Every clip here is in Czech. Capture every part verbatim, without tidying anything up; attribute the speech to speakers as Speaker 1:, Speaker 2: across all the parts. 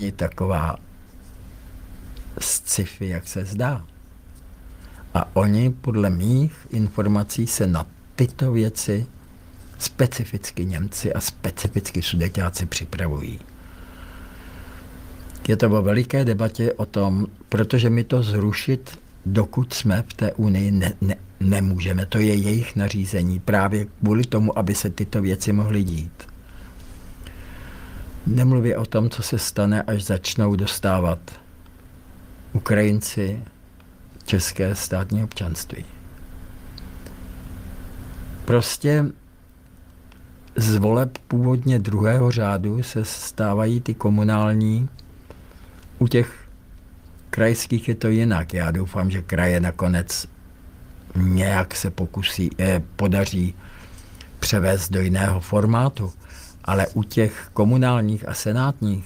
Speaker 1: taková sci-fi, jak se zdá. A oni, podle mých informací, se na tyto věci specificky Němci a specificky Sudeťáci připravují. Je to o veliké debatě o tom, protože my to zrušit, dokud jsme v té unii, ne, ne, nemůžeme. To je jejich nařízení právě kvůli tomu, aby se tyto věci mohly dít. Nemluví o tom, co se stane, až začnou dostávat Ukrajinci české státní občanství. Prostě z voleb původně druhého řádu se stávají ty komunální. U těch krajských je to jinak. Já doufám, že kraje nakonec nějak se pokusí, eh, podaří převést do jiného formátu. Ale u těch komunálních a senátních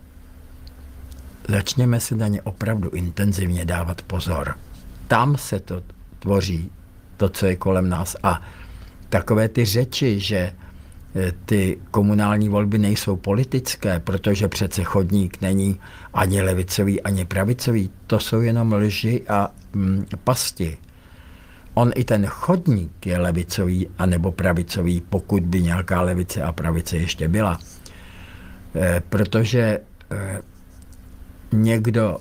Speaker 1: začněme si na ně opravdu intenzivně dávat pozor. Tam se to tvoří, to, co je kolem nás. A takové ty řeči, že ty komunální volby nejsou politické, protože přece chodník není ani levicový, ani pravicový, to jsou jenom lži a mm, pasti. On i ten chodník je levicový anebo pravicový, pokud by nějaká levice a pravice ještě byla. E, protože e, někdo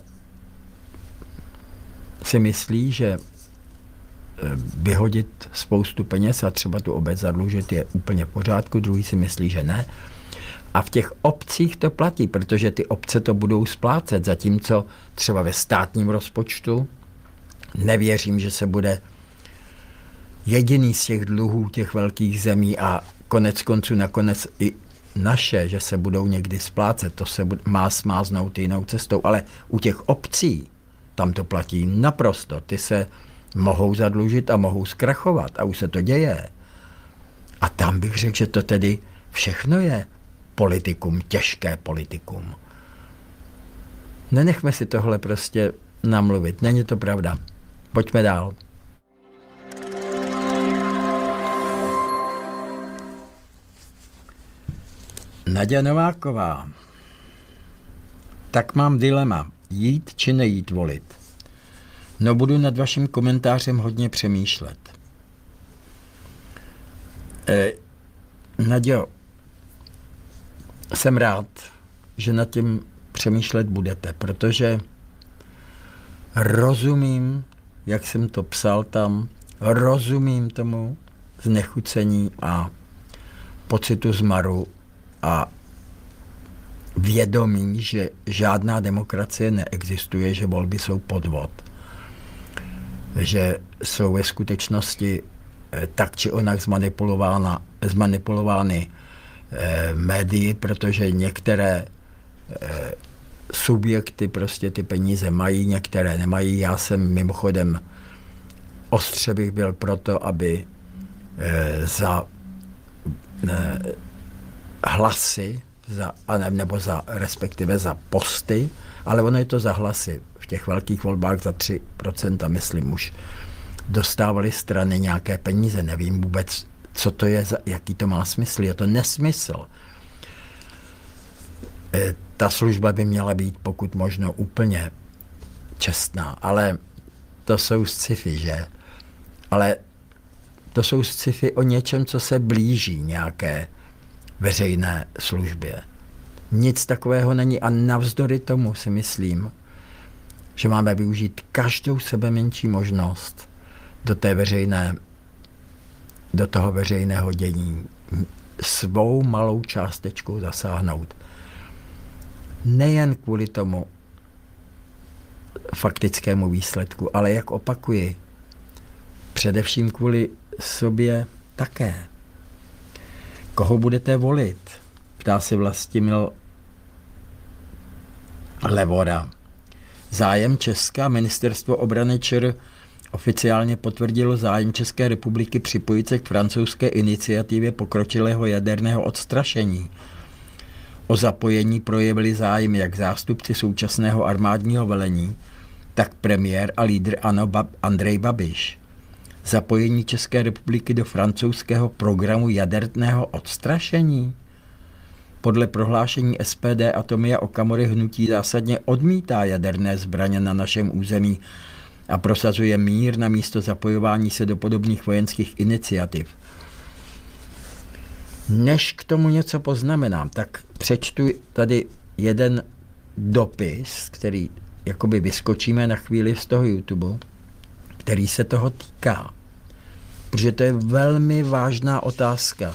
Speaker 1: si myslí, že vyhodit spoustu peněz a třeba tu obec zadlužit je úplně v pořádku, druhý si myslí, že ne. A v těch obcích to platí, protože ty obce to budou splácet, zatímco třeba ve státním rozpočtu nevěřím, že se bude jediný z těch dluhů těch velkých zemí a konec konců nakonec i naše, že se budou někdy splácet, to se má smáznout jinou cestou, ale u těch obcí tam to platí naprosto. Ty se mohou zadlužit a mohou zkrachovat a už se to děje. A tam bych řekl, že to tedy všechno je politikum, těžké politikum. Nenechme si tohle prostě namluvit, není to pravda. Pojďme dál. Naďa Nováková. Tak mám dilema, jít či nejít volit. No budu nad vaším komentářem hodně přemýšlet. E, Naďo, jsem rád, že nad tím přemýšlet budete, protože rozumím, jak jsem to psal tam, rozumím tomu znechucení a pocitu zmaru a vědomí, že žádná demokracie neexistuje, že volby jsou podvod. Že jsou ve skutečnosti tak či onak zmanipulovány eh, médii, protože některé eh, subjekty prostě ty peníze mají, některé nemají. Já jsem mimochodem ostře bych byl proto, aby eh, za eh, hlasy, za, nebo za, respektive za posty, ale ono je to za hlasy. V těch velkých volbách za tři procenta, myslím, už dostávaly strany nějaké peníze. Nevím vůbec, co to je, jaký to má smysl. Je to nesmysl. E, ta služba by měla být pokud možno úplně čestná, ale to jsou sci-fi, že? Ale to jsou sci-fi o něčem, co se blíží nějaké veřejné službě. Nic takového není a navzdory tomu si myslím, že máme využít každou sebe menší možnost do té veřejné, do toho veřejného dění, svou malou částečkou zasáhnout. Nejen kvůli tomu faktickému výsledku, ale jak opakuji, především kvůli sobě také. Koho budete volit? Ptá se Vlastimil Levora. Zájem Česka, ministerstvo obrany ČR oficiálně potvrdilo zájem České republiky připojit se k francouzské iniciativě pokročilého jaderného odstrašení. O zapojení projevili zájem jak zástupci současného armádního velení, tak premiér a lídr ANO Andrej Babiš. Zapojení České republiky do francouzského programu jaderného odstrašení? Podle prohlášení S P D a Tomia Okamury hnutí zásadně odmítá jaderné zbraně na našem území a prosazuje mír na místo zapojování se do podobných vojenských iniciativ. Než k tomu něco poznamenám, tak přečtu tady jeden dopis, který jakoby vyskočíme na chvíli z toho YouTube, který se toho týká. Protože to je velmi vážná otázka.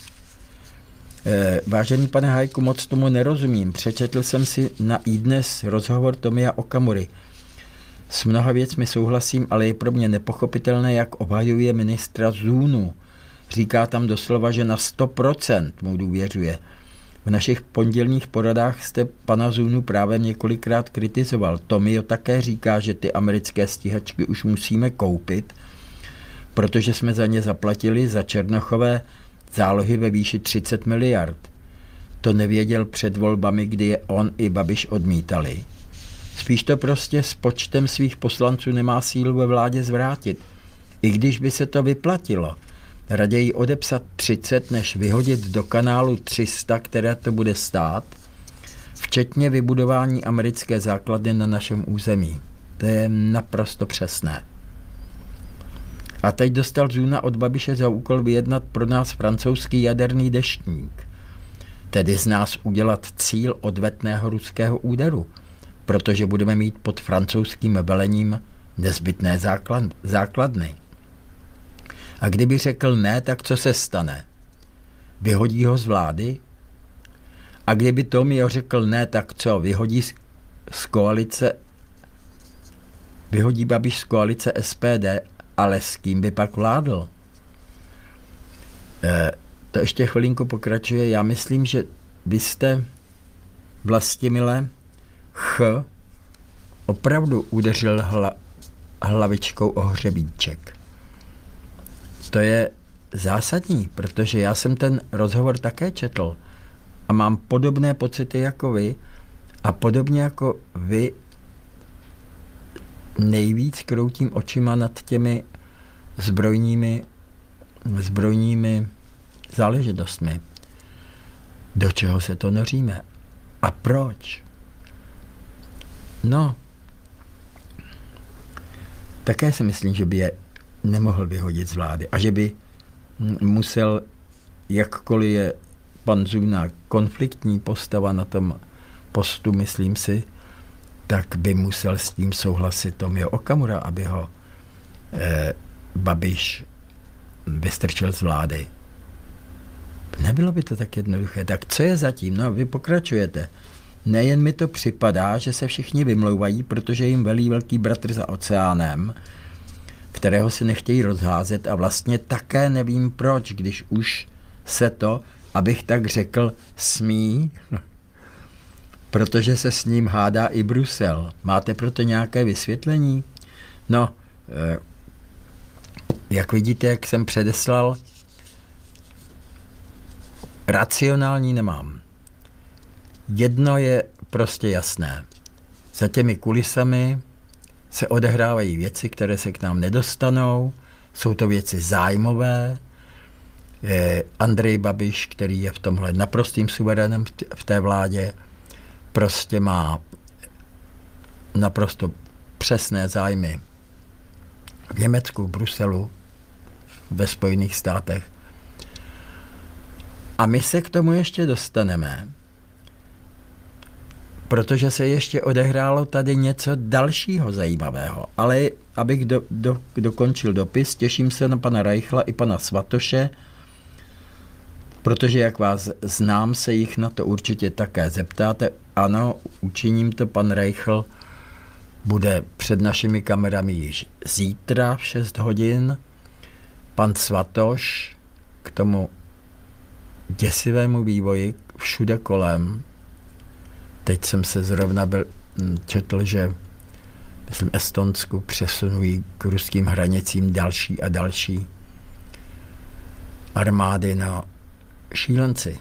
Speaker 1: Vážený pane Hajku, moc tomu nerozumím. Přečetl jsem si na iDnes rozhovor Tomia Okamury. S mnoha věcmi souhlasím, ale je pro mě nepochopitelné, jak obhajuje ministra Zunu. Říká tam doslova, že na sto procent mu důvěřuje. V našich pondělních poradách jste pana Zunu právě několikrát kritizoval. Tomio také říká, že ty americké stíhačky už musíme koupit, protože jsme za ně zaplatili za Černochové zálohy ve výši třicet miliard. To nevěděl před volbami, kdy je on i Babiš odmítali. Spíš to prostě s počtem svých poslanců nemá sílu ve vládě zvrátit. I když by se to vyplatilo, raději odepsat třicet, než vyhodit do kanálu tři sta, které to bude stát, včetně vybudování americké základny na našem území. To je naprosto přesné. A teď dostal Zuna od Babiše za úkol vyjednat pro nás francouzský jaderný deštník. Tedy z nás udělat cíl odvetného ruského úderu, protože budeme mít pod francouzským velením nezbytné základ, základny. A kdyby řekl ne, tak co se stane? Vyhodí ho z vlády? A kdyby Tomio řekl ne, tak co? Vyhodí z, z koalice, vyhodí Babiš z koalice S P D, ale s kým by pak vládl? E, to ještě chvilinku pokračuje. Já myslím, že vy jste, Vlastimile Ch, opravdu udeřil hla, hlavičkou o hřebíček. To je zásadní, protože já jsem ten rozhovor také četl a mám podobné pocity jako vy a podobně jako vy nejvíc kroutím očima nad těmi zbrojními, zbrojními záležitostmi. Do čeho se to noříme? A proč? No, také si myslím, že by je nemohl vyhodit z vlády a že by musel, jakkoliv je pan Zuna konfliktní postava na tom postu, myslím si, tak by musel s tím souhlasit Tomio Okamura, aby ho eh, Babiš vystrčil z vlády. Nebylo by to tak jednoduché. Tak co je zatím? No, vy pokračujete. Nejen mi to připadá, že se všichni vymlouvají, protože jim velí velký bratr za oceánem, kterého si nechtějí rozházet a vlastně také nevím proč, když už se to, abych tak řekl, smí, protože se s ním hádá i Brusel. Máte proto nějaké vysvětlení? No, jak vidíte, jak jsem předeslal, racionální nemám. Jedno je prostě jasné. Za těmi kulisami se odehrávají věci, které se k nám nedostanou. Jsou to věci zájmové. Je Andrej Babiš, který je v tomhle naprostým suverénem v té vládě, prostě má naprosto přesné zájmy v Německu, v Bruselu, ve Spojených státech. A my se k tomu ještě dostaneme, protože se ještě odehrálo tady něco dalšího zajímavého. Ale abych do, do, dokončil dopis, těším se na pana Reichla i pana Svatoše, protože jak vás znám, se jich na to určitě také zeptáte. Ano, učiním to, pan Reichl bude před našimi kamerami již zítra v šest hodin. Pan Svatoš k tomu děsivému vývoji všude kolem. Teď jsem se zrovna byl, četl, že myslím Estonsku přesunují k ruským hranicím další a další armády na šílenci.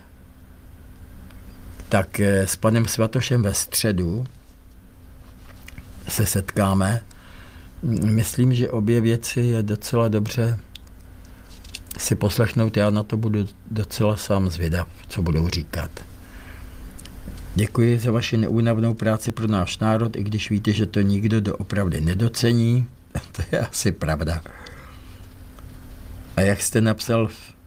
Speaker 1: Tak s panem Svatošem ve středu se setkáme. Myslím, že obě věci je docela dobře si poslechnout. Já na to budu docela sám zvědav, co budou říkat. Děkuji za vaši neúnavnou práci pro náš národ, i když víte, že to nikdo doopravdy nedocení. To je asi pravda. A jak jste napsal v